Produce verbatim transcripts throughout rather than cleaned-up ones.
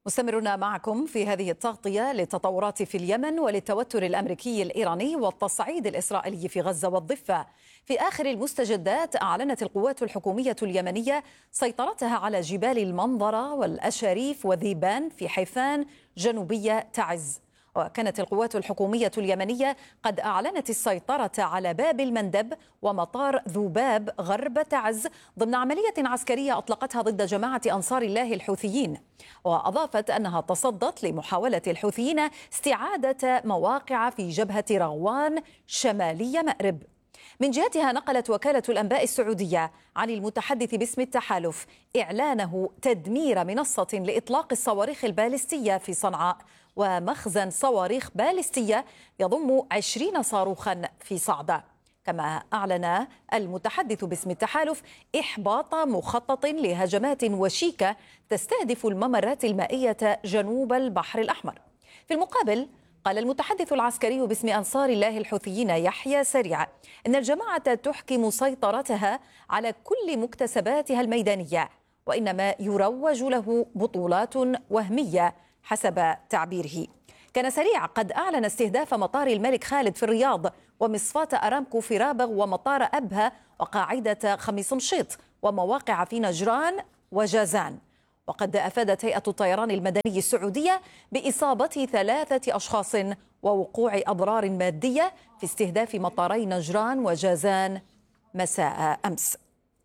مستمرون معكم في هذه التغطية للتطورات في اليمن وللتوتر الأمريكي الإيراني والتصعيد الإسرائيلي في غزة والضفة. في آخر المستجدات أعلنت القوات الحكومية اليمنية سيطرتها على جبال المنظرة والأشاريف وذيبان في حيفان جنوبية تعز. وكانت القوات الحكومية اليمنية قد أعلنت السيطرة على باب المندب ومطار ذوباب غرب تعز ضمن عملية عسكرية أطلقتها ضد جماعة أنصار الله الحوثيين. وأضافت أنها تصدت لمحاولة الحوثيين استعادة مواقع في جبهة رغوان شمالي مأرب. من جهتها نقلت وكالة الأنباء السعودية عن المتحدث باسم التحالف إعلانه تدمير منصة لإطلاق الصواريخ البالستية في صنعاء ومخزن صواريخ بالستية يضم عشرين صاروخا في صعدة. كما أعلن المتحدث باسم التحالف إحباط مخطط لهجمات وشيكة تستهدف الممرات المائية جنوب البحر الأحمر. في المقابل قال المتحدث العسكري باسم أنصار الله الحوثيين يحيى سريع إن الجماعة تحكم سيطرتها على كل مكتسباتها الميدانية، وإنما يروج له بطولات وهمية حسب تعبيره. كان سريع قد أعلن استهداف مطار الملك خالد في الرياض ومصفاة أرامكو في رابغ ومطار أبها وقاعدة خميس مشيط ومواقع في نجران وجازان. وقد أفادت هيئة الطيران المدني السعودية بإصابة ثلاثة أشخاص ووقوع أضرار مادية في استهداف مطاري نجران وجازان مساء أمس.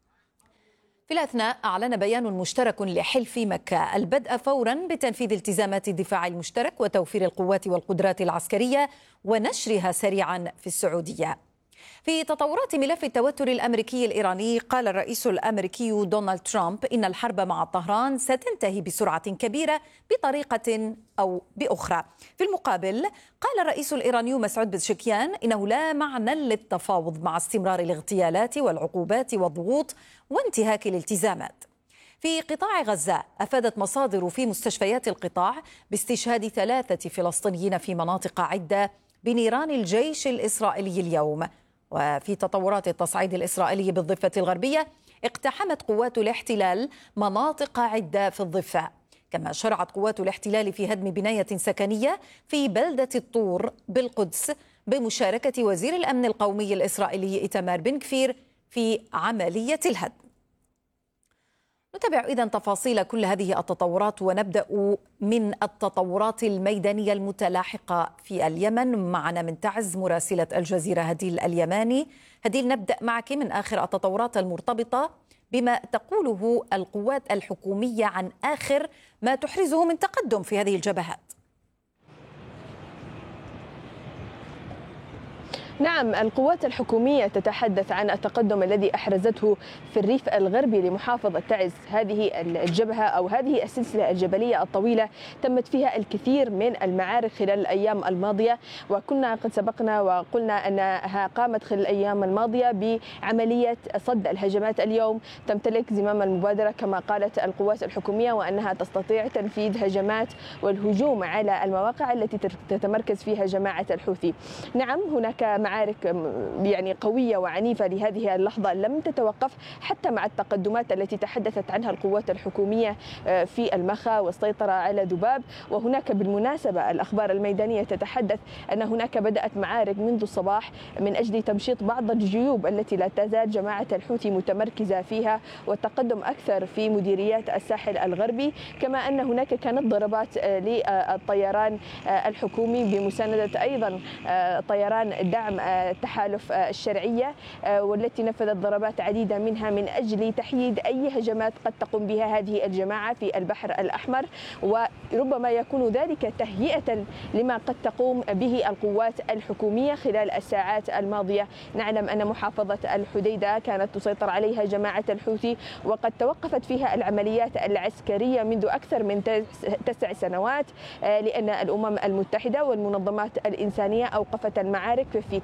في الأثناء أعلن بيان مشترك لحلف مكة البدء فورا بتنفيذ التزامات الدفاع المشترك وتوفير القوات والقدرات العسكرية ونشرها سريعا في السعودية. في تطورات ملف التوتر الأمريكي الإيراني قال الرئيس الأمريكي دونالد ترامب إن الحرب مع طهران ستنتهي بسرعة كبيرة بطريقة أو بأخرى. في المقابل قال الرئيس الإيراني مسعود بزشكيان إنه لا معنى للتفاوض مع استمرار الاغتيالات والعقوبات والضغوط وانتهاك الالتزامات. في قطاع غزة أفادت مصادر في مستشفيات القطاع باستشهاد ثلاثة فلسطينيين في مناطق عدة بنيران الجيش الإسرائيلي اليوم. وفي تطورات التصعيد الإسرائيلي بالضفة الغربية اقتحمت قوات الاحتلال مناطق عدة في الضفة. كما شرعت قوات الاحتلال في هدم بناية سكنية في بلدة الطور بالقدس بمشاركة وزير الأمن القومي الإسرائيلي إيتمار بن كفير في عملية الهدم. نتابع إذن تفاصيل كل هذه التطورات ونبدأ من التطورات الميدانية المتلاحقة في اليمن. معنا من تعز مراسلة الجزيرة هديل اليماني. هديل، نبدأ معك من آخر التطورات المرتبطة بما تقوله القوات الحكومية عن آخر ما تحرزه من تقدم في هذه الجبهات. نعم، القوات الحكومية تتحدث عن التقدم الذي أحرزته في الريف الغربي لمحافظة تعز. هذه الجبهة أو هذه السلسلة الجبلية الطويلة تمت فيها الكثير من المعارك خلال الأيام الماضية، وكنا قد سبقنا وقلنا أنها قامت خلال الأيام الماضية بعملية صد الهجمات. اليوم تمتلك زمام المبادرة كما قالت القوات الحكومية، وأنها تستطيع تنفيذ هجمات والهجوم على المواقع التي تتمركز فيها جماعة الحوثي. نعم، هناك معارك يعني قوية وعنيفة لهذه اللحظة لم تتوقف حتى مع التقدمات التي تحدثت عنها القوات الحكومية في المخا والسيطرة على ذباب. وهناك بالمناسبة الأخبار الميدانية تتحدث أن هناك بدأت معارك منذ الصباح من أجل تمشيط بعض الجيوب التي لا تزال جماعة الحوثي متمركزة فيها والتقدم أكثر في مديريات الساحل الغربي. كما أن هناك كانت ضربات للطيران الحكومي بمساندة أيضا طيران الدعم التحالف الشرعية، والتي نفذت ضربات عديدة منها من أجل تحييد أي هجمات قد تقوم بها هذه الجماعة في البحر الأحمر، وربما يكون ذلك تهيئة لما قد تقوم به القوات الحكومية خلال الساعات الماضية. نعلم أن محافظة الحديدة كانت تسيطر عليها جماعة الحوثي، وقد توقفت فيها العمليات العسكرية منذ أكثر من تسع سنوات، لأن الأمم المتحدة والمنظمات الإنسانية أوقفت المعارك في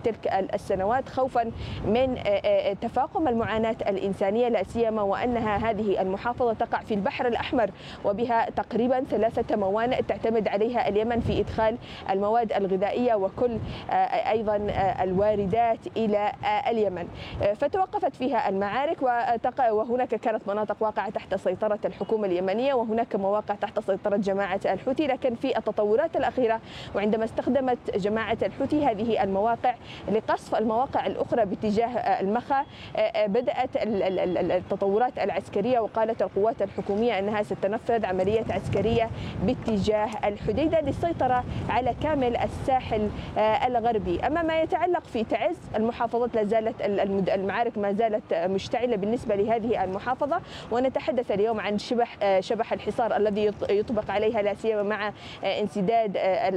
تلك السنوات خوفا من تفاقم المعاناة الإنسانية، لا سيما وأنها هذه المحافظة تقع في البحر الأحمر وبها تقريبا ثلاثة موانئ تعتمد عليها اليمن في إدخال المواد الغذائية وكل أيضا الواردات إلى اليمن. فتوقفت فيها المعارك وهناك كانت مناطق واقعة تحت سيطرة الحكومة اليمنية وهناك مواقع تحت سيطرة جماعة الحوثي، لكن في التطورات الأخيرة وعندما استخدمت جماعة الحوثي هذه المواقع لقصف المواقع الأخرى باتجاه المخا بدأت التطورات العسكرية، وقالت القوات الحكومية أنها ستنفذ عملية عسكرية باتجاه الحديدة للسيطرة على كامل الساحل الغربي. أما ما يتعلق في تعز، المحافظات لا زالت المعارك ما زالت مشتعلة بالنسبة لهذه المحافظة، ونتحدث اليوم عن شبح شبح الحصار الذي يطبق عليها لا سيما مع انسداد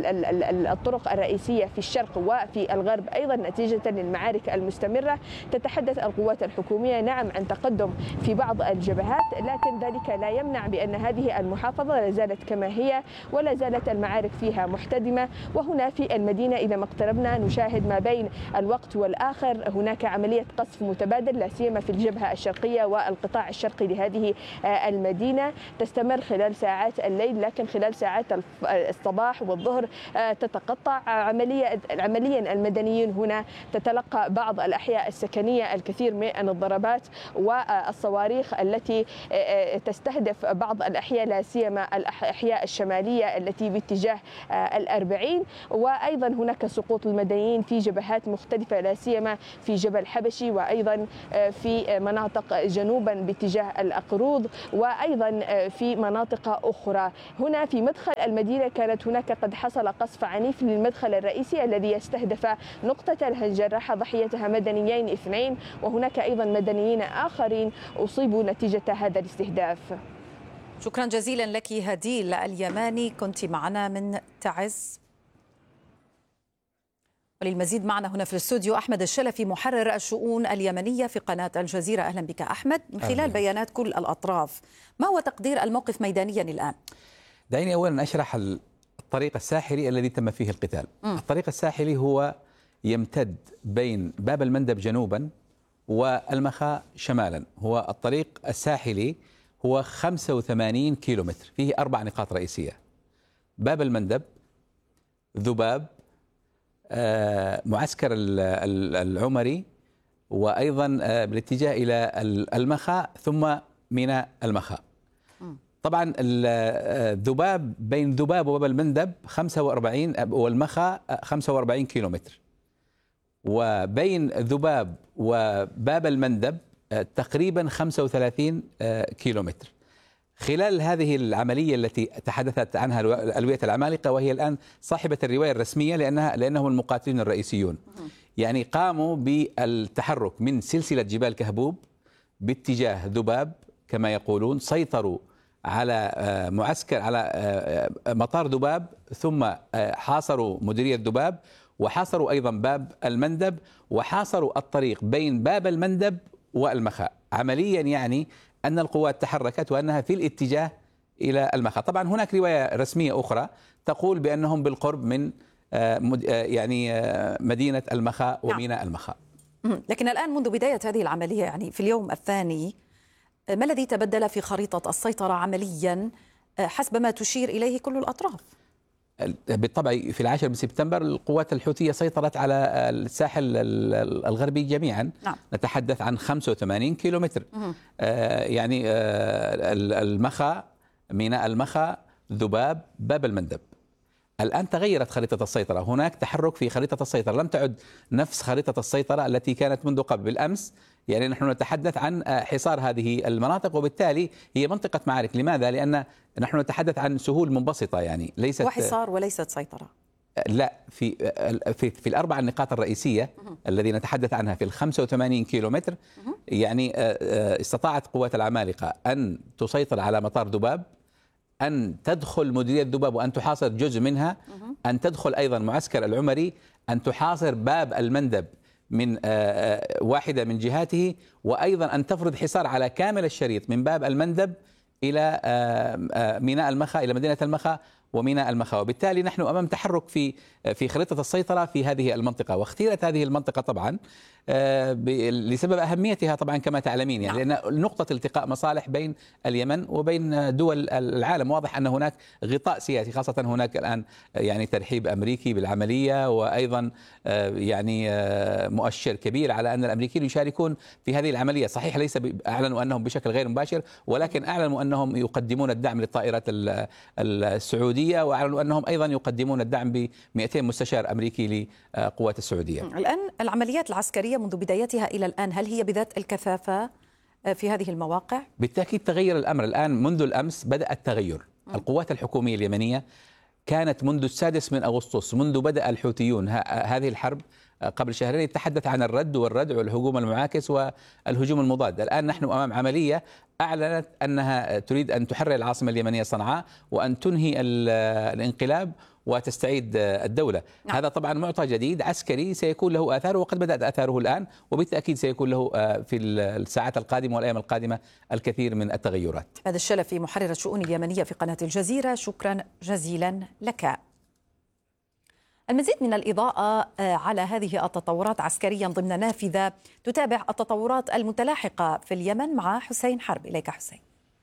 الطرق الرئيسية في الشرق وفي الغرب أيضا نتيجة للمعارك المستمرة. تتحدث القوات الحكومية نعم عن تقدم في بعض الجبهات، لكن ذلك لا يمنع بأن هذه المحافظة لا زالت كما هي ولا زالت المعارك فيها محتدمة. وهنا في المدينة إذا ما اقتربنا نشاهد ما بين الوقت والآخر هناك عملية قصف متبادل لا سيما في الجبهة الشرقية والقطاع الشرقي لهذه المدينة، تستمر خلال ساعات الليل لكن خلال ساعات الصباح والظهر تتقطع عملية عمليا. المدنيين هنا تتلقى بعض الأحياء السكنية الكثير من الضربات والصواريخ التي تستهدف بعض الأحياء لا سيما الأحياء الشمالية التي باتجاه الأربعين، وأيضا هناك سقوط المدنيين في جبهات مختلفة لا سيما في جبل حبشي وأيضا في مناطق جنوبا باتجاه الأقروض وأيضا في مناطق أخرى. هنا في مدخل المدينة كانت هناك قد حصل قصف عنيف للمدخل الرئيسي الذي يستهدف نقطة الهجر، راح ضحيتها مدنيين اثنين وهناك أيضا مدنيين آخرين أصيبوا نتيجة هذا الاستهداف. شكرا جزيلا لك هديل اليماني، كنت معنا من تعز. وللمزيد معنا هنا في الاستوديو أحمد الشلفي محرر الشؤون اليمنية في قناة الجزيرة. أهلا بك أحمد. من خلال أهلا. بيانات كل الأطراف، ما هو تقدير الموقف ميدانيا الآن؟ دعيني أولا أشرح الطريق الساحلي الذي تم فيه القتال. م. الطريق الساحلي هو يمتد بين باب المندب جنوبا والمخا شمالا. هو الطريق الساحلي هو خمسة وثمانين كيلومتر، فيه أربع نقاط رئيسية: باب المندب، ذباب، معسكر العمري، وأيضا بالاتجاه إلى المخا ثم ميناء المخا. طبعا الذباب بين ذباب وباب المندب خمسة وأربعين والمخا خمسة وأربعين كيلومتر، وبين ذباب وباب المندب تقريبا خمسة وثلاثين كيلومتر. خلال هذه العملية التي تحدثت عنها ألوية العمالقة، وهي الآن صاحبة الرواية الرسمية لأنها لأنهم المقاتلين الرئيسيون، يعني قاموا بالتحرك من سلسلة جبال كهبوب باتجاه ذباب كما يقولون، سيطروا على معسكر على مطار ذباب، ثم حاصروا مديرية ذباب، وحاصروا أيضا باب المندب، وحاصروا الطريق بين باب المندب والمخا. عمليا يعني أن القوات تحركت وأنها في الاتجاه إلى المخا. طبعا هناك رواية رسمية أخرى تقول بأنهم بالقرب من يعني مدينة المخا وميناء المخا. لكن الآن منذ بداية هذه العملية، يعني في اليوم الثاني، ما الذي تبدل في خريطة السيطرة عمليا حسب ما تشير إليه كل الأطراف؟ بالطبع في العاشر من سبتمبر القوات الحوثية سيطرت على الساحل الغربي جميعا. نعم. نتحدث عن خمسة وثمانين كيلومتر. آه يعني آه المخا، ميناء المخا، ذباب، باب المندب. الآن تغيرت خريطة السيطرة، هناك تحرك في خريطة السيطرة، لم تعد نفس خريطة السيطرة التي كانت منذ قبل. بالأمس يعني نحن نتحدث عن حصار هذه المناطق، وبالتالي هي منطقة معارك. لماذا؟ لأن نحن نتحدث عن سهول منبسطة، يعني ليست وحصار وليست سيطرة. لا، في في في الأربع النقاط الرئيسية الذي نتحدث عنها في الخمسة وثمانين كيلومتر، يعني استطاعت قوات العمالقة أن تسيطر على مطار ذباب، أن تدخل مديرية ذباب وأن تحاصر جزء منها، أن تدخل أيضا معسكر العمري، أن تحاصر باب المندب من واحدة من جهاته، وأيضا أن تفرض حصار على كامل الشريط من باب المندب إلى ميناء المخا، إلى مدينة المخا، وميناء المخا، وبالتالي نحن أمام تحرك في في خريطة السيطرة في هذه المنطقة. واختيرت هذه المنطقة طبعا لسبب أهميتها طبعا كما تعلمين، يعني لأن نقطة التقاء مصالح بين اليمن وبين دول العالم. واضح أن هناك غطاء سياسي، خاصة هناك الآن يعني ترحيب أمريكي بالعملية، وأيضا يعني مؤشر كبير على أن الأمريكيين يشاركون في هذه العملية. صحيح ليس أعلنوا أنهم بشكل غير مباشر، ولكن أعلنوا أنهم يقدمون الدعم للطائرات السعودية، وأعلنوا أنهم أيضا يقدمون الدعم ب مئتين مستشار أمريكي لقوات السعودية. الآن العمليات العسكرية منذ بدايتها إلى الآن، هل هي بذات الكثافة في هذه المواقع؟ بالتأكيد تغير الأمر الآن. منذ الأمس بدأ التغير. القوات الحكومية اليمنية كانت منذ السادس من أغسطس، منذ بدأ الحوثيون هذه الحرب قبل شهرين، يتحدث عن الرد والردع والهجوم المعاكس والهجوم المضاد. الآن نحن أمام عملية أعلنت أنها تريد أن تحرر العاصمة اليمنية صنعاء وأن تنهي الانقلاب وتستعيد الدولة. نعم. هذا طبعا معطى جديد عسكري سيكون له آثاره، وقد بدأت آثاره الآن، وبالتأكيد سيكون له في الساعات القادمة والأيام القادمة الكثير من التغيرات. هذا الشلفي محرر الشؤون اليمنية في قناة الجزيرة، شكرا جزيلا لك. المزيد من الإضاءة على هذه التطورات عسكريا ضمن نافذة تتابع التطورات المتلاحقة في اليمن مع حسين حرب. إليك حسين.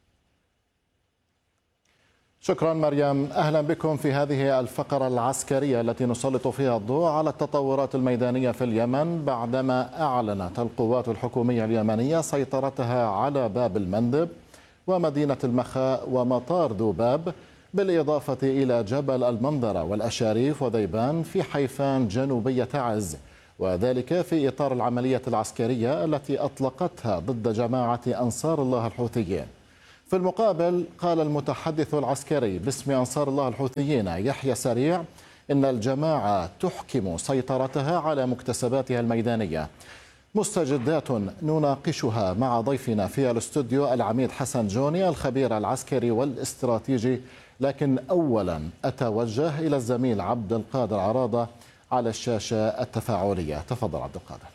شكرا مريم، أهلا بكم في هذه الفقرة العسكرية التي نسلط فيها الضوء على التطورات الميدانية في اليمن بعدما أعلنت القوات الحكومية اليمنية سيطرتها على باب المندب ومدينة المخا ومطار ذوباب، بالإضافة إلى جبل المنظرة والأشاريف وذيبان في حيفان جنوبية تعز، وذلك في إطار العملية العسكرية التي أطلقتها ضد جماعة أنصار الله الحوثيين. في المقابل قال المتحدث العسكري باسم أنصار الله الحوثيين يحيى سريع إن الجماعة تحكم سيطرتها على مكتسباتها الميدانية. مستجدات نناقشها مع ضيفنا في الاستوديو العميد حسن جوني الخبير العسكري والاستراتيجي، لكن أولا أتوجه إلى الزميل عبد القادر عراضة على الشاشة التفاعلية. تفضل عبد القادر.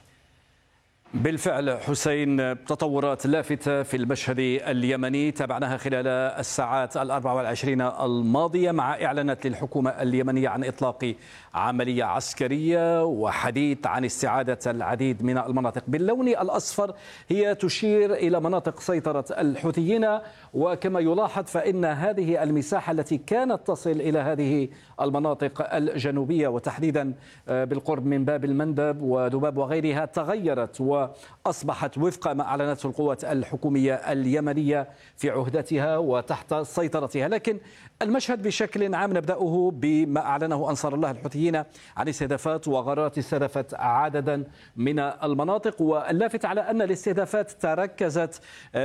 بالفعل حسين، تطورات لافتة في المشهد اليمني تابعناها خلال الساعات الأربع والعشرين الماضية مع إعلانات للحكومة اليمنية عن إطلاق عملية عسكرية وحديث عن استعادة العديد من المناطق. باللون الأصفر هي تشير إلى مناطق سيطرة الحوثيين، وكما يلاحظ فإن هذه المساحة التي كانت تصل إلى هذه المناطق الجنوبية وتحديدا بالقرب من باب المندب وذباب وغيرها تغيرت وأصبحت وفق ما أعلنته القوات الحكومية اليمنية في عهدتها وتحت سيطرتها. لكن المشهد بشكل عام نبدأه بما أعلنه أنصار الله الحوثيين عن استهدافات وغارات استهدفت عددا من المناطق، واللافت على أن الاستهدافات تركزت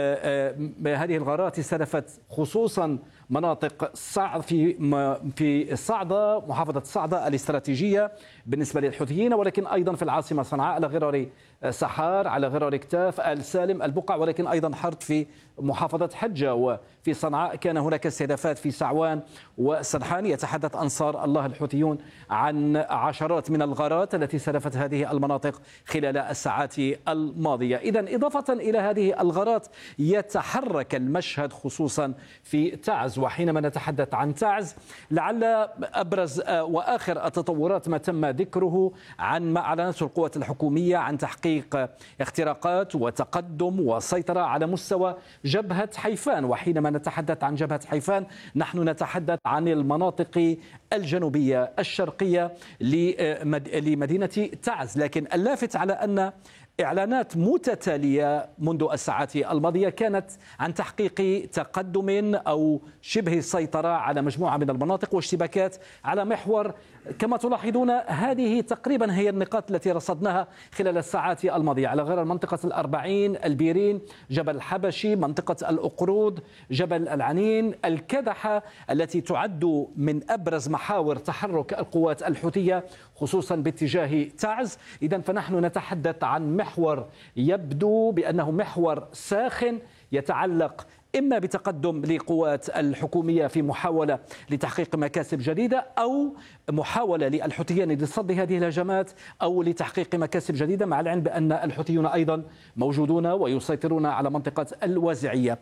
هذه الغارات استهدفت خصوصا مناطق صعد في في صعدة محافظة صعدة الاستراتيجية بالنسبة للحوثيين، ولكن أيضا في العاصمة صنعاء على غرار سحار، على غرار كتاف، السالم، البقع، ولكن أيضا حرط في محافظة حجة. وفي صنعاء كان هناك استهدافات في سعوان وسرحان. يتحدث أنصار الله الحوثيون عن عشرات من الغارات التي استهدفت هذه المناطق خلال الساعات الماضية. إذن إضافة إلى هذه الغارات يتحرك المشهد خصوصا في تعز. وحينما نتحدث عن تعز لعل أبرز وآخر التطورات ما تم ذكره عن ما أعلنته القوات الحكومية عن تحقيق اختراقات وتقدم وسيطرة على مستوى جبهة حيفان. وحينما نتحدث عن جبهة حيفان نحن نتحدث عن المناطق الجنوبية الشرقية لمدينة تعز. لكن اللافت على أن إعلانات متتالية منذ الساعات الماضية كانت عن تحقيق تقدم أو شبه السيطرة على مجموعة من المناطق واشتباكات على محور. كما تلاحظون هذه تقريبا هي النقاط التي رصدناها خلال الساعات الماضية على غرار منطقة الأربعين، البيرين، جبل الحبشي، منطقة الأقرود، جبل العنين، الكدحة، التي تعد من أبرز محاور تحرك القوات الحوثية خصوصا باتجاه تعز. إذن فنحن نتحدث عن محور يبدو بأنه محور ساخن يتعلق إما بتقدم لقوات الحكومية في محاولة لتحقيق مكاسب جديدة أو محاولة للحوثيين لصد هذه الهجمات أو لتحقيق مكاسب جديدة، مع العلم بأن الحوثيون أيضا موجودون ويسيطرون على منطقة الوازعية.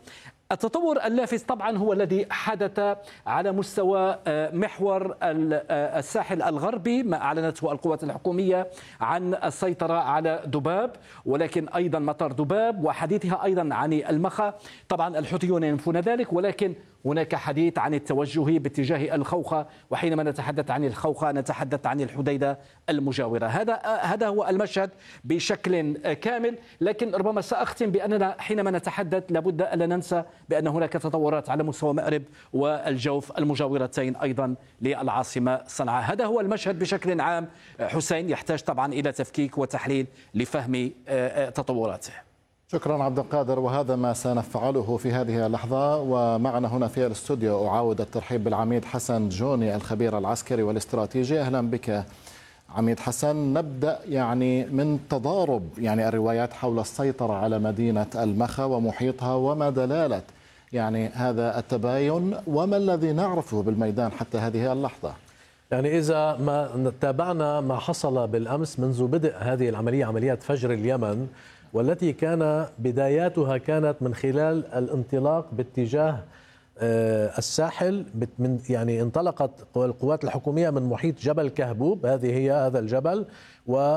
التطور اللافت طبعا هو الذي حدث على مستوى محور الساحل الغربي، ما أعلنته القوات الحكومية عن السيطرة على ذباب، ولكن أيضا مطار ذباب، وحديثها أيضا عن المخا. طبعا الحوثيون ينفون ذلك، ولكن هناك حديث عن التوجه باتجاه الخوخة، وحينما نتحدث عن الخوخة نتحدث عن الحديدة المجاورة. هذا هذا هو المشهد بشكل كامل. لكن ربما سأختم بأننا حينما نتحدث لابد ألا ننسى بأن هناك تطورات على مستوى مأرب والجوف المجاورتين أيضا للعاصمة صنعاء. هذا هو المشهد بشكل عام حسين، يحتاج طبعا إلى تفكيك وتحليل لفهم تطوراته. شكرا عبد القادر، وهذا ما سنفعله في هذه اللحظة. ومعنا هنا في الاستوديو أعاود الترحيب بالعميد حسن جوني الخبير العسكري والاستراتيجي. أهلا بك عميد حسن. نبدأ يعني من تضارب يعني الروايات حول السيطرة على مدينة المخا ومحيطها، وما دلالة يعني هذا التباين، وما الذي نعرفه بالميدان حتى هذه اللحظة؟ يعني إذا ما تابعنا ما حصل بالأمس منذ بدء هذه العملية، عملية فجر اليمن، والتي كان بداياتها كانت من خلال الانطلاق باتجاه الساحل، من يعني انطلقت القوات الحكومية من محيط جبل كهبوب، هذه هي هذا الجبل، و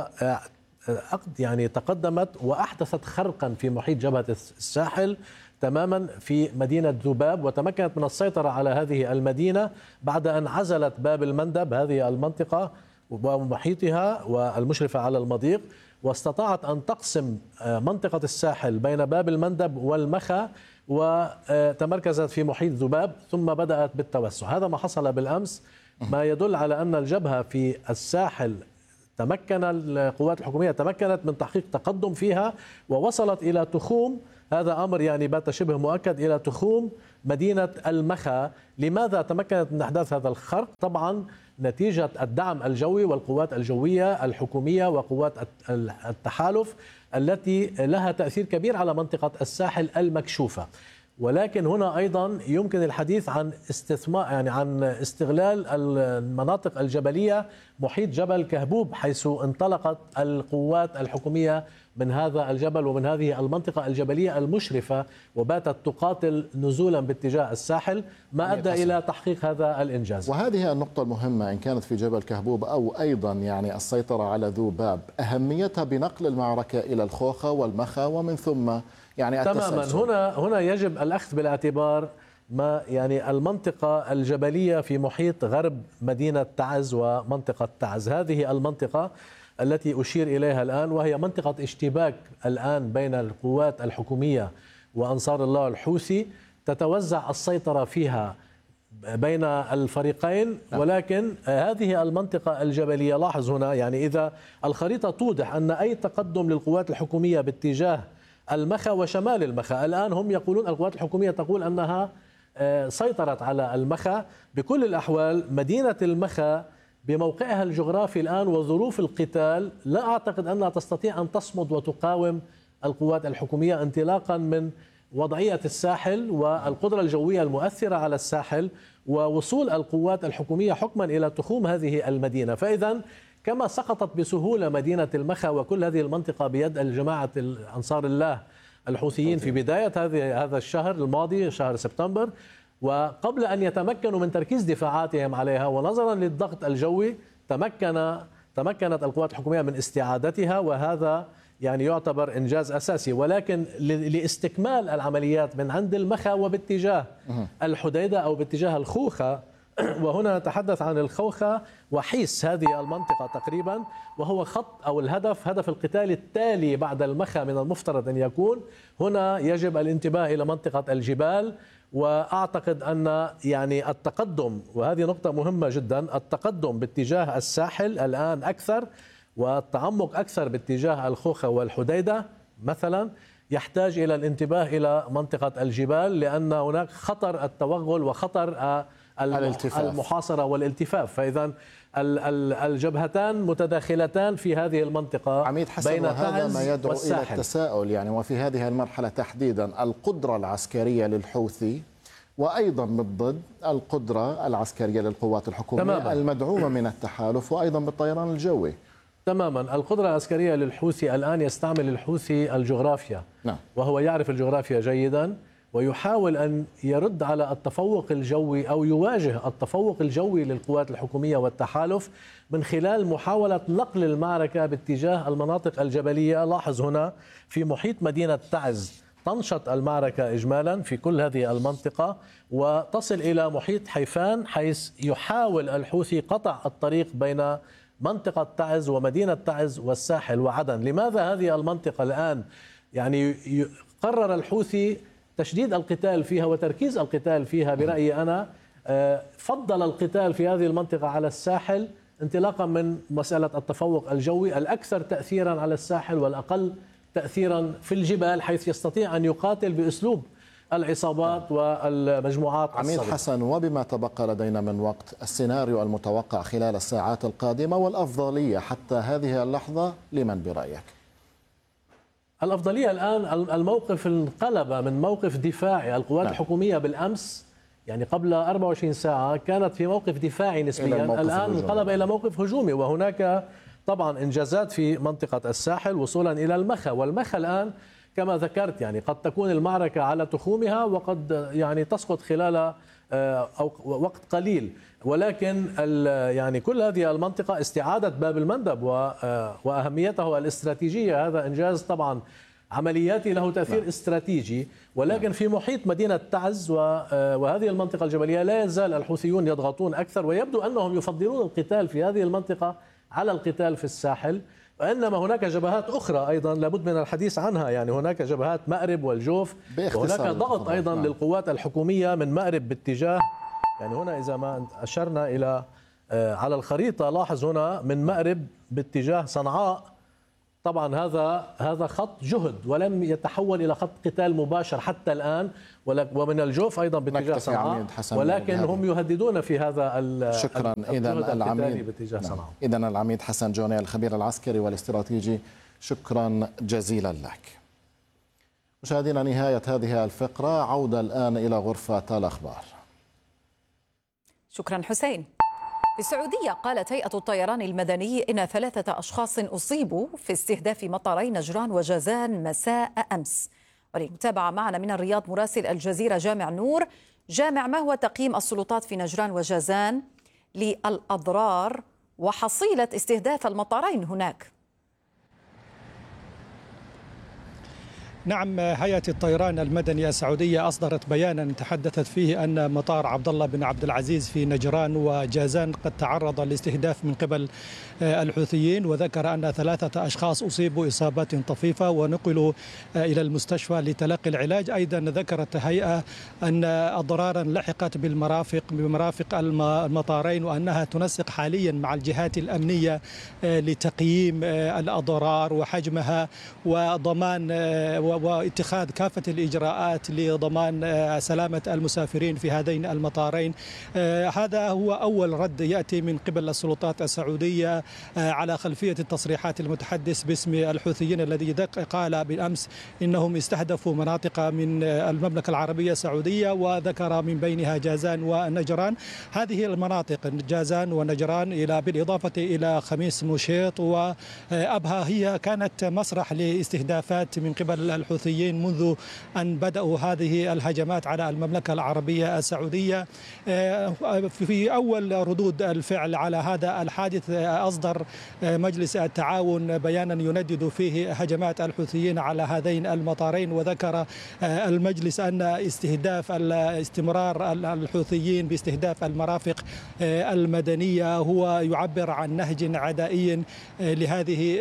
يعني تقدمت وأحدثت خرقا في محيط جبهة الساحل تماما في مدينة ذباب، وتمكنت من السيطرة على هذه المدينة بعد أن عزلت باب المندب هذه المنطقة ومحيطها والمشرفة على المضيق، واستطاعت أن تقسم منطقة الساحل بين باب المندب والمخا، وتمركزت في محيط ذباب ثم بدأت بالتوسع. هذا ما حصل بالأمس، ما يدل على أن الجبهة في الساحل تمكن القوات الحكومية تمكنت من تحقيق تقدم فيها، ووصلت إلى تخوم، هذا أمر يعني بات شبه مؤكد، إلى تخوم مدينة المخا. لماذا تمكنت من أحداث هذا الخرق؟ طبعا نتيجة الدعم الجوي والقوات الجوية الحكومية وقوات التحالف التي لها تأثير كبير على منطقة الساحل المكشوفة. ولكن هنا أيضا يمكن الحديث عن استثمار يعني عن استغلال المناطق الجبلية محيط جبل كهبوب، حيث انطلقت القوات الحكومية من هذا الجبل ومن هذه المنطقة الجبلية المشرفة، وباتت تقاتل نزولا باتجاه الساحل، ما أدى إلى تحقيق هذا الإنجاز. وهذه النقطة المهمة، إن كانت في جبل كهبوب أو أيضا يعني السيطرة على ذباب، أهميتها بنقل المعركة إلى الخوخة والمخا ومن ثم يعني التسلسل. تماما. هنا هنا يجب الأخذ بالاعتبار ما يعني المنطقة الجبلية في محيط غرب مدينة تعز ومنطقة تعز، هذه المنطقة التي أشير إليها الآن، وهي منطقة اشتباك الآن بين القوات الحكومية وأنصار الله الحوثي، تتوزع السيطرة فيها بين الفريقين. ولكن هذه المنطقة الجبلية، لاحظ هنا يعني إذا الخريطة توضح أن أي تقدم للقوات الحكومية باتجاه المخا وشمال المخا، الآن هم يقولون القوات الحكومية تقول أنها سيطرت على المخا. بكل الأحوال مدينة المخا بموقعها الجغرافي الآن وظروف القتال لا أعتقد أنها تستطيع أن تصمد وتقاوم القوات الحكومية، انطلاقا من وضعية الساحل والقدرة الجوية المؤثرة على الساحل ووصول القوات الحكومية حكما إلى تخوم هذه المدينة. فإذا كما سقطت بسهولة مدينة المخا وكل هذه المنطقة بيد الجماعة أنصار الله الحوثيين في بداية هذه هذا الشهر الماضي شهر سبتمبر، وقبل أن يتمكنوا من تركيز دفاعاتهم عليها ونظرا للضغط الجوي تمكن تمكنت القوات الحكومية من استعادتها، وهذا يعني يعتبر إنجاز أساسي. ولكن لاستكمال العمليات من عند المخا وباتجاه الحديدة أو باتجاه الخوخة، وهنا نتحدث عن الخوخة وحيس هذه المنطقة تقريبا، وهو خط أو الهدف هدف القتال التالي بعد المخا من المفترض أن يكون. هنا يجب الانتباه إلى منطقة الجبال، وأعتقد أن يعني التقدم، وهذه نقطة مهمة جدا، التقدم باتجاه الساحل الآن أكثر والتعمق أكثر باتجاه الخوخة والحديدة مثلا يحتاج إلى الانتباه إلى منطقة الجبال، لأن هناك خطر التوغل وخطر المحاصرة والالتفاف. فإذا الجبهتان متداخلتان في هذه المنطقة عميد حسن، بين وهذا ما يدعو إلى التساؤل يعني، وفي هذه المرحلة تحديدا القدرة العسكرية للحوثي وأيضا بالضد القدرة العسكرية للقوات الحكومية تماما المدعومة من التحالف وأيضا بالطيران الجوي. تماما. القدرة العسكرية للحوثي الآن يستعمل الحوثي الجغرافيا، نعم. وهو يعرف الجغرافيا جيدا، ويحاول أن يرد على التفوق الجوي أو يواجه التفوق الجوي للقوات الحكومية والتحالف من خلال محاولة نقل المعركة باتجاه المناطق الجبلية. لاحظ هنا في محيط مدينة تعز تنشط المعركة إجمالا في كل هذه المنطقة وتصل إلى محيط حيفان، حيث يحاول الحوثي قطع الطريق بين منطقة تعز ومدينة تعز والساحل وعدن. لماذا هذه المنطقة الآن يعني قرر الحوثي تشديد القتال فيها وتركيز القتال فيها؟ برأيي أنا فضل القتال في هذه المنطقة على الساحل انطلاقا من مسألة التفوق الجوي، الأكثر تأثيرا على الساحل والأقل تأثيرا في الجبال، حيث يستطيع أن يقاتل بأسلوب العصابات والمجموعات عميد الصغيرة. حسن، وبما تبقى لدينا من وقت، السيناريو المتوقع خلال الساعات القادمة والأفضلية حتى هذه اللحظة لمن برأيك؟ الأفضلية الآن الموقف انقلب من موقف دفاعي. القوات نعم. الحكومية بالأمس يعني قبل أربعة وعشرين ساعة كانت في موقف دفاعي نسبيا، الآن انقلب إلى موقف هجومي، وهناك طبعا إنجازات في منطقة الساحل وصولا إلى المخا. والمخا الآن كما ذكرت يعني قد تكون المعركة على تخومها وقد يعني تسقط خلال أو وقت قليل، ولكن يعني كل هذه المنطقة استعادة باب المندب وأهميته الاستراتيجية، هذا إنجاز طبعا عملياتي له تأثير نعم. استراتيجي. ولكن في محيط مدينة تعز وهذه المنطقة الجبلية لا يزال الحوثيون يضغطون أكثر، ويبدو أنهم يفضلون القتال في هذه المنطقة على القتال في الساحل. وإنما هناك جبهات أخرى أيضا لابد من الحديث عنها، يعني هناك جبهات مأرب والجوف، وهناك ضغط أيضا نعم. للقوات الحكومية من مأرب باتجاه، يعني هنا إذا ما أشرنا إلى على الخريطة لاحظ هنا من مأرب باتجاه صنعاء. طبعا هذا هذا خط جهد ولم يتحول إلى خط قتال مباشر حتى الآن، ومن الجوف أيضا باتجاه صنعاء، ولكن هم يهددون في هذا شكرا. إذا العميد باتجاه صنعاء. إذا العميد حسن جوني الخبير العسكري والاستراتيجي، شكرا جزيلا لك. مشاهدينا، نهاية هذه الفقرة، عودة الآن إلى غرفة الأخبار. شكرا حسين. في السعودية قالت هيئة الطيران المدني إن ثلاثة أشخاص أصيبوا في استهداف مطاري نجران وجازان مساء أمس. وللمتابعة معنا من الرياض مراسل الجزيرة جامع نور. جامع، ما هو تقييم السلطات في نجران وجازان للأضرار وحصيلة استهداف المطارين هناك؟ نعم، هيئة الطيران المدني السعودية أصدرت بيانا تحدثت فيه أن مطار عبد الله بن عبد العزيز في نجران وجازان قد تعرض لاستهداف من قبل الحوثيين، وذكر أن ثلاثة أشخاص أصيبوا إصابات طفيفة ونقلوا إلى المستشفى لتلقي العلاج. أيضا ذكرت هيئة أن أضرارا لحقت بالمرافق بمرافق المطارين، وأنها تنسق حاليا مع الجهات الأمنية لتقييم الأضرار وحجمها وضمان واتخاذ كافة الإجراءات لضمان سلامة المسافرين في هذين المطارين. هذا هو أول رد يأتي من قبل السلطات السعودية على خلفية التصريحات المتحدث باسم الحوثيين الذي قال بالأمس إنهم استهدفوا مناطق من المملكة العربية السعودية، وذكر من بينها جازان ونجران. هذه المناطق جازان ونجران إلى بالإضافة إلى خميس مشيط وأبها هي كانت مسرح لاستهدافات من قبل الحوثيين منذ أن بدأوا هذه الهجمات على المملكة العربية السعودية. في أول ردود الفعل على هذا الحادث أصدر مجلس التعاون بيانا يندد فيه هجمات الحوثيين على هذين المطارين، وذكر المجلس أن استهداف استمرار الحوثيين باستهداف المرافق المدنية هو يعبر عن نهج عدائي لهذه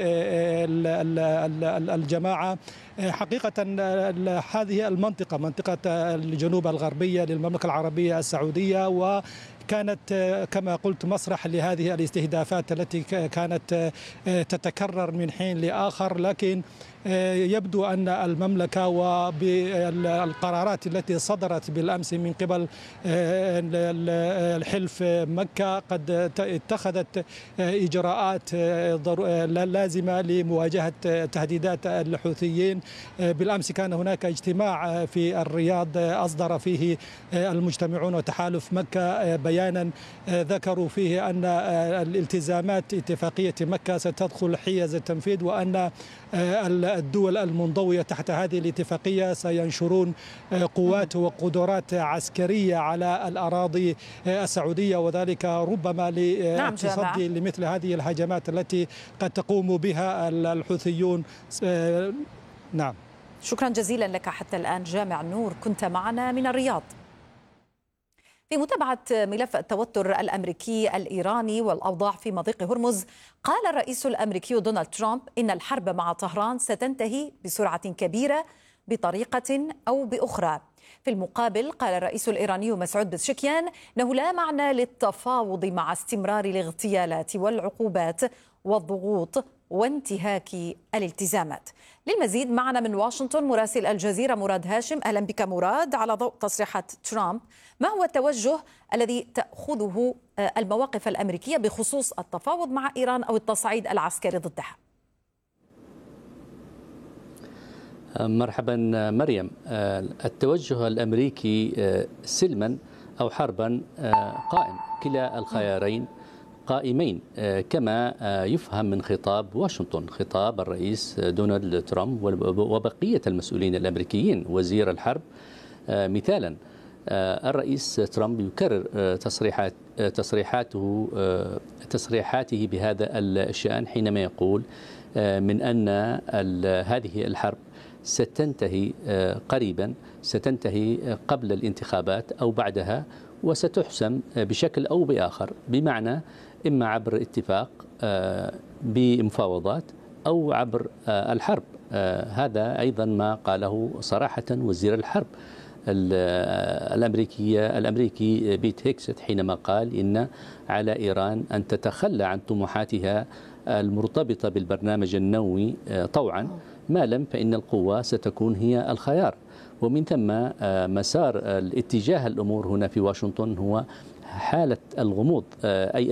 الجماعة. حقيقة هذه المنطقة منطقة الجنوب الغربية للمملكة العربية السعودية، وكانت كما قلت مسرح لهذه الاستهدافات التي كانت تتكرر من حين لآخر. لكن يبدو أن المملكة وبالقرارات التي صدرت بالأمس من قبل الحلف مكة قد اتخذت إجراءات لازمة لمواجهة تهديدات الحوثيين. بالأمس كان هناك اجتماع في الرياض أصدر فيه المجتمعون وتحالف مكة بيان بيانا ذكروا فيه أن الالتزامات اتفاقية مكة ستدخل حيز التنفيذ، وأن الدول المنضوية تحت هذه الاتفاقية سينشرون قوات وقدرات عسكرية على الأراضي السعودية، وذلك ربما للتصدي لمثل هذه الهجمات التي قد تقوم بها الحوثيون. نعم، شكرا جزيلا لك حتى الآن جامع نور، كنت معنا من الرياض. في متابعة ملف التوتر الأمريكي الإيراني والأوضاع في مضيق هرمز، قال الرئيس الأمريكي دونالد ترامب إن الحرب مع طهران ستنتهي بسرعة كبيرة بطريقة أو بأخرى. في المقابل قال الرئيس الإيراني مسعود بزشكيان أنه لا معنى للتفاوض مع استمرار الاغتيالات والعقوبات والضغوط وانتهاك الالتزامات. للمزيد معنا من واشنطن مراسل الجزيرة مراد هاشم. أهلا بك مراد. على ضوء تصريحات ترامب، ما هو التوجه الذي تأخذه المواقف الأمريكية بخصوص التفاوض مع إيران أو التصعيد العسكري ضدها؟ مرحبا مريم. التوجه الأمريكي سلما أو حربا قائم، كلا الخيارين قائمين كما يفهم من خطاب واشنطن، خطاب الرئيس دونالد ترامب وبقية المسؤولين الأمريكيين. وزير الحرب مثالا، الرئيس ترامب يكرر تصريحات تصريحاته تصريحاته بهذا الشأن حينما يقول من أن هذه الحرب ستنتهي قريبا، ستنتهي قبل الانتخابات أو بعدها، وستحسم بشكل أو بآخر، بمعنى إما عبر اتفاق بمفاوضات أو عبر الحرب. هذا أيضا ما قاله صراحة وزير الحرب الأمريكية الأمريكي بيت هيكست حينما قال إن على إيران أن تتخلى عن طموحاتها المرتبطة بالبرنامج النووي طوعا، ما لم فإن القوة ستكون هي الخيار. ومن ثم مسار الاتجاه الأمور هنا في واشنطن هو حالة الغموض، أي